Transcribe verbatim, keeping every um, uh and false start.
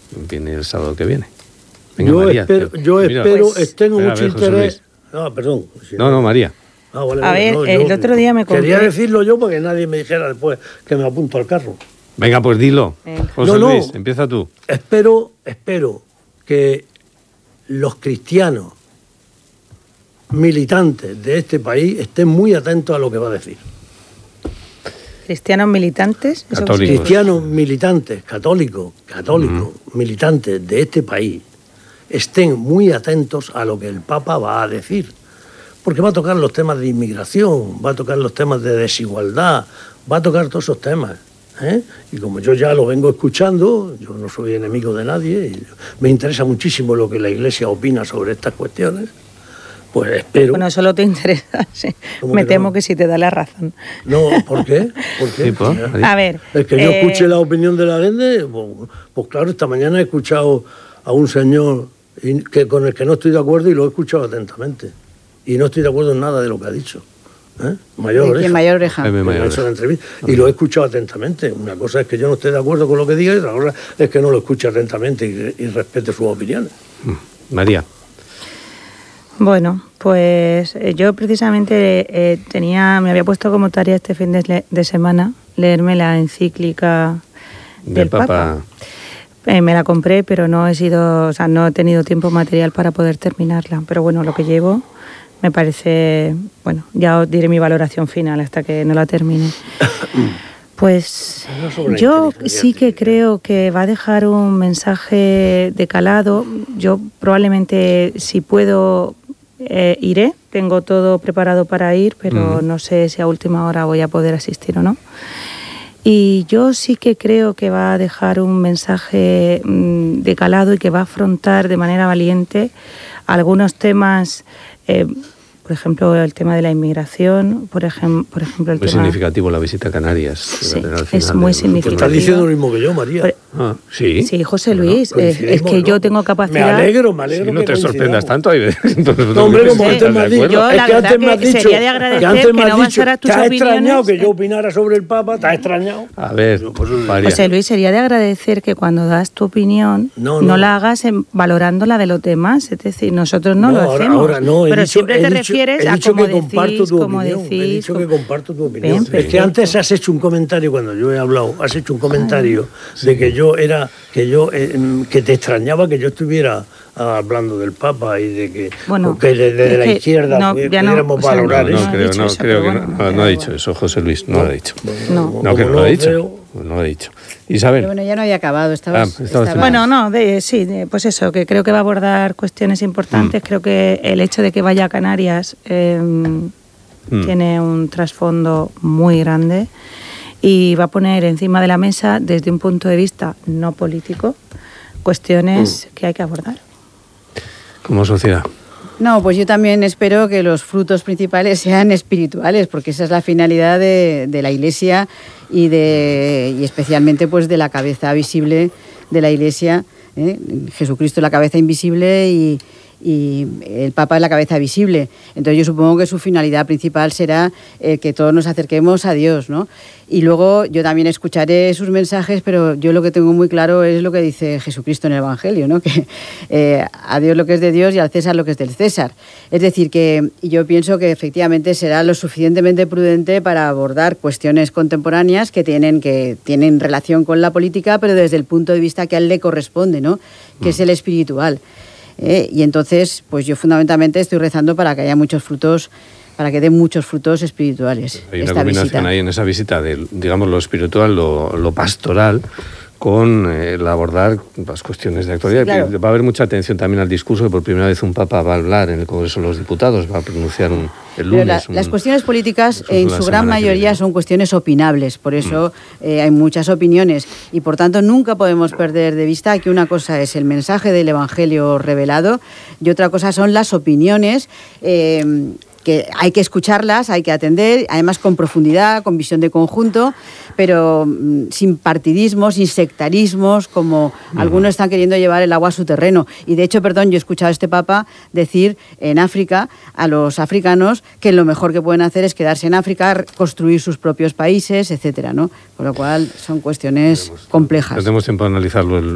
viene el sábado que viene. Venga, yo María, espero, te, yo mira, espero pues, tengo espera, mucho a ver, José interés. Luis. Ah, perdón. Si no, no, María. Ah, vale, a vale, ver, no, el yo, otro día me compré... Quería decirlo yo para que nadie me dijera después que me apunto al carro. Venga, pues dilo. Eh. José No, no. Luis, empieza tú. Espero, espero que los cristianos militantes de este país estén muy atentos a lo que va a decir. Cristianos militantes. ¿eso Católicos. qué Cristianos militantes, católicos, católicos, uh-huh. militantes de este país, estén muy atentos a lo que el Papa va a decir. Porque va a tocar los temas de inmigración, va a tocar los temas de desigualdad, va a tocar todos esos temas. ¿eh? Y como yo ya lo vengo escuchando, yo no soy enemigo de nadie, y me interesa muchísimo lo que la Iglesia opina sobre estas cuestiones. Pues espero... Bueno, solo te interesa, sí. Me que temo no? que sí te da la razón. No, ¿por qué? ¿Por qué? Sí, pues, a ver... Es que yo eh... escuché la opinión de la gente, pues, pues claro, esta mañana he escuchado a un señor que, con el que no estoy de acuerdo y lo he escuchado atentamente. Y no estoy de acuerdo en nada de lo que ha dicho. ¿eh? Mayor Oreja. Mayor Oreja. Mayor Me ha hecho la entrevista. Y lo he escuchado atentamente. Una cosa es que yo no esté de acuerdo con lo que diga y otra cosa es que no lo escuche atentamente y, y respete sus opiniones. María. Bueno, pues eh, yo precisamente eh, tenía, me había puesto como tarea este fin de, de semana leerme la encíclica del, del Papa. Papa. Eh, me la compré, pero no he sido, o sea, no he tenido tiempo material para poder terminarla. Pero bueno, lo que llevo me parece, bueno, ya os diré mi valoración final hasta que no la termine. Pues yo sí que creo que va a dejar un mensaje de calado. Yo probablemente, si puedo, eh, iré. Tengo todo preparado para ir, pero mm. no sé si a última hora voy a poder asistir o no. Y yo sí que creo que va a dejar un mensaje mmm, de calado y que va a afrontar de manera valiente algunos temas... Eh, por ejemplo, el tema de la inmigración, por, ejem, por ejemplo... el muy tema... significativo la visita a Canarias. Sí, es muy significativo. Estás diciendo lo mismo que yo, María. Por... Ah, sí. Sí, José Luis, bueno, es, es que ¿no? yo tengo capacidad... Me alegro, me alegro. Sí, no que te sorprendas tanto. Entonces, no, hombre, como antes me has dicho... Yo, es la que verdad antes me has que dicho, sería de agradecer que, antes que me has no dicho, basaras tus te has opiniones... extrañado que yo opinara sobre el Papa, te has extrañado. A ver, pues, María. José Luis, sería de agradecer que cuando das tu opinión no, no. no la hagas en, valorando la de los demás. Es decir, nosotros no, no lo ahora, hacemos. Ahora no, pero dicho, siempre te dicho, refieres he a dicho cómo que comparto decís, tu cómo opinión, decís... He dicho que comparto tu opinión. Bien, es que antes has hecho un comentario, cuando yo he hablado, has hecho un comentario sí. de que yo era, que yo, eh, que te extrañaba que yo estuviera hablando del Papa y de que, bueno, que desde de la que izquierda no, pudiéramos no, valorar no, no, eso. creo, no, eso, creo que bueno, no, no, no ha dicho eso, José Luis, no, no lo ha dicho. No, no que no lo ha dicho. Veo... No lo ha dicho. Isabel. Pero bueno, ya no había acabado. Estaba, ah, estaba... Bueno, no, de, sí, de, pues eso, que creo que va a abordar cuestiones importantes. Mm. Creo que el hecho de que vaya a Canarias eh, mm. tiene un trasfondo muy grande y va a poner encima de la mesa, desde un punto de vista no político, cuestiones mm. que hay que abordar. Como sociedad. No, pues yo también espero que los frutos principales sean espirituales, porque esa es la finalidad de, de la Iglesia y, de, y especialmente pues de la cabeza visible de la Iglesia. ¿eh? Jesucristo es la cabeza invisible y, y el Papa es la cabeza visible. Entonces yo supongo que su finalidad principal será eh, que todos nos acerquemos a Dios, ¿no? Y luego yo también escucharé sus mensajes, pero yo lo que tengo muy claro es lo que dice Jesucristo en el Evangelio, ¿no? Que eh, a Dios lo que es de Dios y al César lo que es del César. Es decir, que yo pienso que efectivamente será lo suficientemente prudente para abordar cuestiones contemporáneas que tienen, que tienen relación con la política, pero desde el punto de vista que a él le corresponde, ¿no? Que mm. es el espiritual. Eh, y entonces, pues yo fundamentalmente estoy rezando para que haya muchos frutos, para que dé muchos frutos espirituales. Hay una esta combinación visita. ahí en esa visita de, digamos, lo espiritual, lo, lo pastoral, con eh, el abordar las cuestiones de actualidad. Sí, claro. Va a haber mucha atención también al discurso, que por primera vez un papa va a hablar en el Congreso de los Diputados, va a pronunciar un, el lunes. La, un, las cuestiones políticas en su gran mayoría son cuestiones opinables, por eso mm. eh, hay muchas opiniones y por tanto nunca podemos perder de vista que una cosa es el mensaje del Evangelio revelado y otra cosa son las opiniones eh, que hay que escucharlas, hay que atender, además con profundidad, con visión de conjunto, pero mmm, sin partidismos, sin sectarismos, como uh-huh. algunos están queriendo llevar el agua a su terreno. Y de hecho, perdón, yo he escuchado a este Papa decir en África a los africanos que lo mejor que pueden hacer es quedarse en África, construir sus propios países, etcétera, ¿no? Con lo cual son cuestiones complejas. Tenemos tiempo de analizarlo el